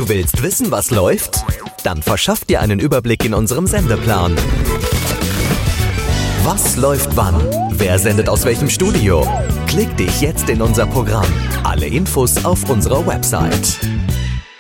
Du willst wissen, was läuft? Dann verschaff dir einen Überblick in unserem Sendeplan. Was läuft wann? Wer sendet aus welchem Studio? Klick dich jetzt in unser Programm. Alle Infos auf unserer Website.